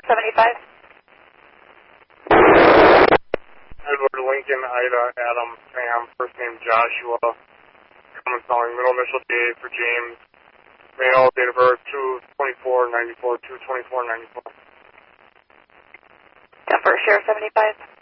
75. Edward, Lincoln, Ida, Adam, Sam, first name Joshua. Common spelling, middle initial DA for James. Male, date of birth 2/24/94, 2/24/94. Denver, Sheriff 75.